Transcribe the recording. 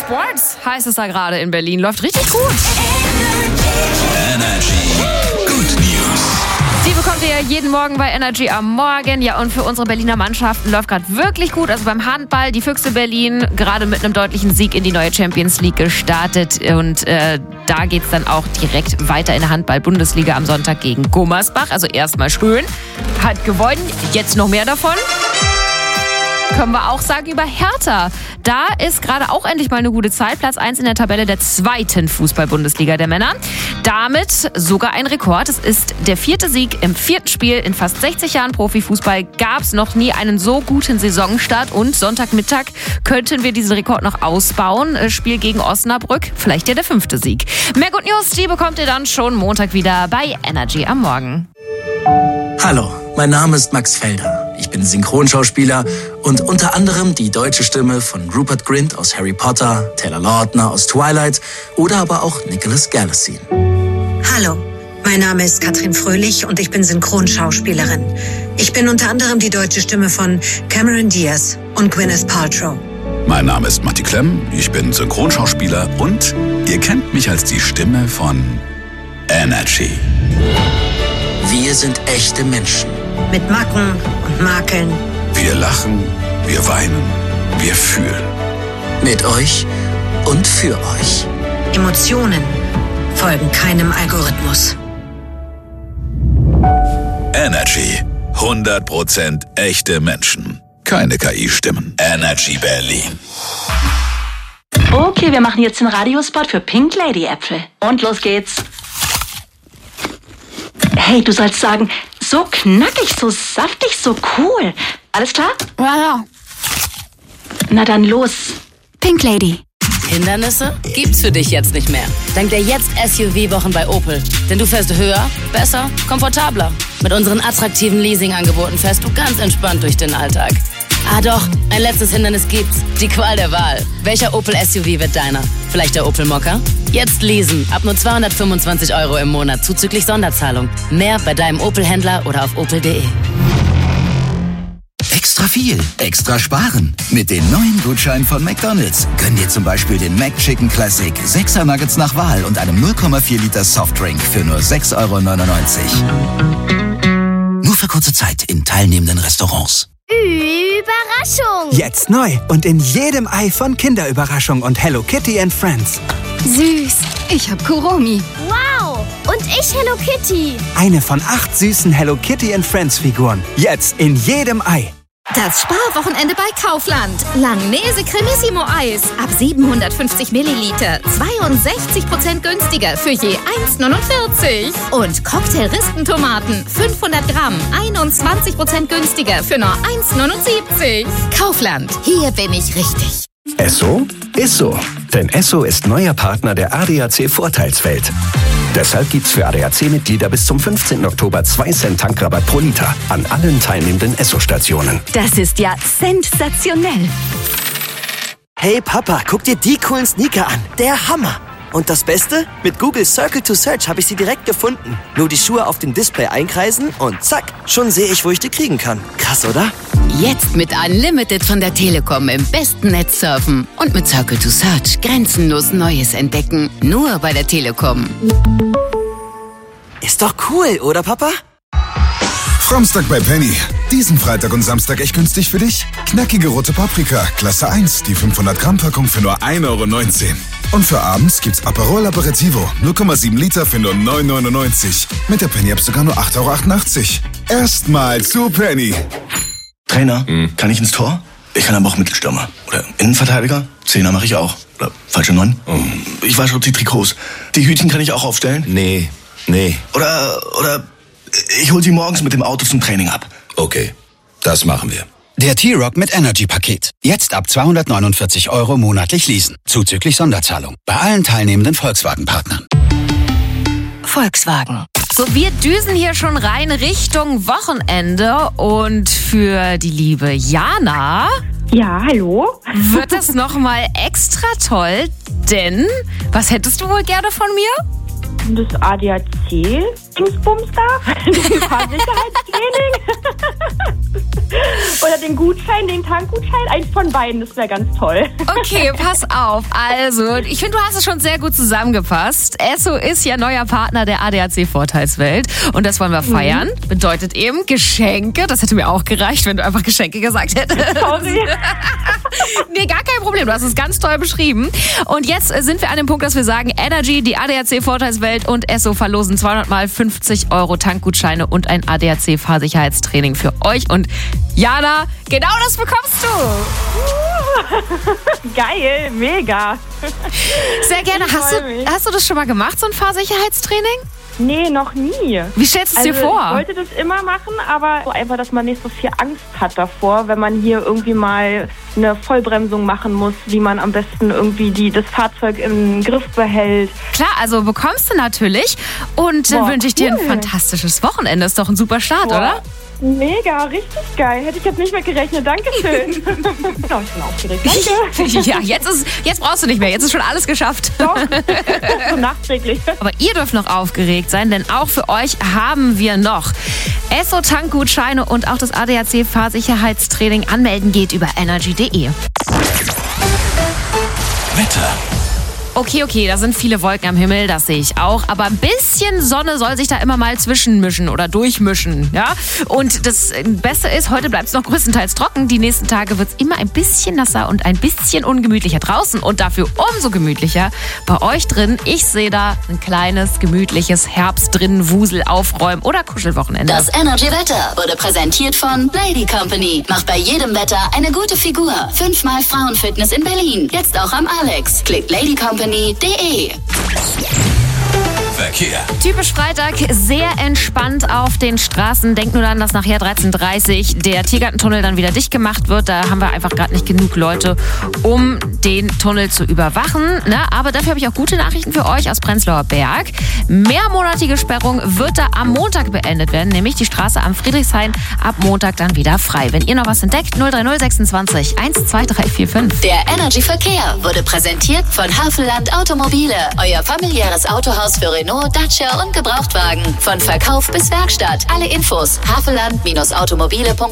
Sports heißt es da gerade in Berlin. Läuft richtig gut. Energy. Good News. Die bekommt ihr ja jeden Morgen bei Energy am Morgen. Ja, und für unsere Berliner Mannschaften läuft gerade wirklich gut. Also beim Handball, die Füchse Berlin, gerade mit einem deutlichen Sieg in die neue Champions League gestartet. Und da geht's dann auch direkt weiter in der Handball-Bundesliga am Sonntag gegen Gummersbach. Also erstmal schön. Hat gewonnen, jetzt noch mehr davon. Können wir auch sagen über Hertha. Da ist gerade auch endlich mal eine gute Zeit. Platz 1 in der Tabelle der 2. Fußball-Bundesliga der Männer. Damit sogar ein Rekord. Es ist der 4. Sieg im 4. Spiel. In fast 60 Jahren Profifußball gab es noch nie einen so guten Saisonstart. Und Sonntagmittag könnten wir diesen Rekord noch ausbauen. Spiel gegen Osnabrück, vielleicht ja der 5. Sieg. Mehr Good News, die bekommt ihr dann schon Montag wieder bei Energy am Morgen. Hallo, mein Name ist Max Felder. Ich bin Synchronschauspieler und unter anderem die deutsche Stimme von Rupert Grint aus Harry Potter, Taylor Lautner aus Twilight oder aber auch Nicholas Galitzine. Hallo, mein Name ist Katrin Fröhlich und ich bin Synchronschauspielerin. Ich bin unter anderem die deutsche Stimme von Cameron Diaz und Gwyneth Paltrow. Mein Name ist Matti Klemm, ich bin Synchronschauspieler und ihr kennt mich als die Stimme von Energy. Wir sind echte Menschen. Mit Macken und Makeln. Wir lachen, wir weinen, wir fühlen. Mit euch und für euch. Emotionen folgen keinem Algorithmus. Energy. 100% echte Menschen. Keine KI-Stimmen. Energy Berlin. Okay, wir machen jetzt den Radiospot für Pink Lady Äpfel. Und los geht's. Hey, du sollst sagen, so knackig, so saftig, so cool. Alles klar? Ja. Na dann los. Pink Lady. Hindernisse gibt's für dich jetzt nicht mehr. Dank der Jetzt-SUV-Wochen bei Opel. Denn du fährst höher, besser, komfortabler. Mit unseren attraktiven Leasing-Angeboten fährst du ganz entspannt durch den Alltag. Ah doch, ein letztes Hindernis gibt's. Die Qual der Wahl. Welcher Opel-SUV wird deiner? Vielleicht der Opel Mokka? Jetzt leasen. Ab nur 225 € im Monat zuzüglich Sonderzahlung. Mehr bei deinem Opel-Händler oder auf opel.de. Extra viel, extra sparen. Mit den neuen Gutscheinen von McDonald's. Gönn dir zum Beispiel den McChicken Classic, 6er Nuggets nach Wahl und einem 0,4 Liter Softdrink für nur 6,99 €. Nur für kurze Zeit in teilnehmenden Restaurants. Überraschung! Jetzt neu und in jedem Ei von Kinderüberraschung und Hello Kitty and Friends. Süß. Ich hab Kuromi. Wow! Und ich Hello Kitty. Eine von 8 süßen Hello Kitty and Friends Figuren. Jetzt in jedem Ei. Das Sparwochenende bei Kaufland. Langnese Cremissimo Eis. Ab 750 Milliliter. 62% günstiger für je 1,49. Und Cocktail-Rispentomaten. 500 Gramm. 21% günstiger für nur 1,79. Kaufland. Hier bin ich richtig. Esso ist so. Denn Esso ist neuer Partner der ADAC Vorteilswelt. Deshalb gibt's für ADAC-Mitglieder bis zum 15. Oktober 2 Cent Tankrabatt pro Liter an allen teilnehmenden Esso-Stationen. Das ist ja sensationell. Hey Papa, guck dir die coolen Sneaker an. Der Hammer. Und das Beste? Mit Google Circle to Search habe ich sie direkt gefunden. Nur die Schuhe auf dem Display einkreisen und zack, schon sehe ich, wo ich die kriegen kann. Krass, oder? Jetzt mit Unlimited von der Telekom im besten Netz surfen. Und mit Circle to Search grenzenlos Neues entdecken. Nur bei der Telekom. Ist doch cool, oder Papa? Samstag bei Penny. Diesen Freitag und Samstag echt günstig für dich? Knackige rote Paprika, Klasse 1, die 500 Gramm Packung für nur 1,19 €. Und für abends gibt's Aperol Aperitivo, 0,7 Liter für nur 9,99 €. Mit der Penny-App sogar nur 8,88 €. Erstmal zu Penny. Trainer, kann ich ins Tor? Ich kann aber auch Mittelstürmer. Oder Innenverteidiger? Zehner mache ich auch. Oder falsche 9? Ich wasche die Trikots. Die Hütchen kann ich auch aufstellen? Nee. Oder ich hol sie morgens mit dem Auto zum Training ab. Okay, das machen wir. Der T-Rock mit Energy-Paket. Jetzt ab 249 € monatlich leasen. Zuzüglich Sonderzahlung. Bei allen teilnehmenden Volkswagen-Partnern. Volkswagen. So, wir düsen hier schon rein Richtung Wochenende und für die liebe Jana... Ja, hallo? Wird das nochmal extra toll, denn was hättest du wohl gerne von mir? Das ADAC Dingsbums da, den Fahrsicherheitstraining oder den Gutschein, den Tankgutschein. Eins von beiden, das wäre ganz toll. Okay, pass auf. Also, ich finde, du hast es schon sehr gut zusammengefasst. Esso ist ja neuer Partner der ADAC Vorteilswelt und das wollen wir feiern. Bedeutet eben Geschenke. Das hätte mir auch gereicht, wenn du einfach Geschenke gesagt hättest. Sorry. Nee, gar kein Problem. Du hast es ganz toll beschrieben. Und jetzt sind wir an dem Punkt, dass wir sagen, Energy, die ADAC Vorteilswelt und Esso verlosen 200 mal 50 € Tankgutscheine und ein ADAC Fahrsicherheitstraining für euch. Und Jana, genau das bekommst du. Geil, mega. Sehr gerne. Hast du das schon mal gemacht, so ein Fahrsicherheitstraining? Nee, noch nie. Wie stellst du es dir vor? Ich wollte das immer machen, aber so einfach, dass man nicht so viel Angst hat davor, wenn man hier irgendwie mal eine Vollbremsung machen muss, wie man am besten irgendwie das Fahrzeug im Griff behält. Klar, also bekommst du natürlich. Und dann wünsche ich dir ein fantastisches Wochenende. Ist doch ein super Start, oder? Mega, richtig geil. Hätte ich jetzt nicht mehr gerechnet. Dankeschön. Ich bin aufgeregt. Danke. Ja, jetzt brauchst du nicht mehr. Jetzt ist schon alles geschafft. Doch. So nachträglich. Aber ihr dürft noch aufgeregt sein, denn auch für euch haben wir noch Esso Tankgutscheine und auch das ADAC Fahrsicherheitstraining. Anmelden geht über energy.de. Wetter. Okay, da sind viele Wolken am Himmel, das sehe ich auch. Aber ein bisschen Sonne soll sich da immer mal zwischenmischen oder durchmischen. Ja? Und das Beste ist, heute bleibt es noch größtenteils trocken. Die nächsten Tage wird es immer ein bisschen nasser und ein bisschen ungemütlicher draußen. Und dafür umso gemütlicher bei euch drin. Ich sehe da ein kleines, gemütliches Herbst drin, Wusel, Aufräumen oder Kuschelwochenende. Das Energy-Wetter wurde präsentiert von Lady Company. Macht bei jedem Wetter eine gute Figur. 5-mal Frauenfitness in Berlin. Jetzt auch am Alex. Klickt ladycompany.de. Verkehr. Typisch Freitag, sehr entspannt auf den Straßen. Denkt nur daran, dass nachher 13:30 der Tiergartentunnel dann wieder dicht gemacht wird. Da haben wir einfach gerade nicht genug Leute, um den Tunnel zu überwachen. Ne? Aber dafür habe ich auch gute Nachrichten für euch aus Prenzlauer Berg. Mehrmonatige Sperrung wird da am Montag beendet werden, nämlich die Straße am Friedrichshain ab Montag dann wieder frei. Wenn ihr noch was entdeckt, 030 26 12345. Der Energy Verkehr wurde präsentiert von Havelland Automobile. Euer familiäres Autohaus für Renault, Dacia und Gebrauchtwagen. Von Verkauf bis Werkstatt. Alle Infos havelland-automobile.de.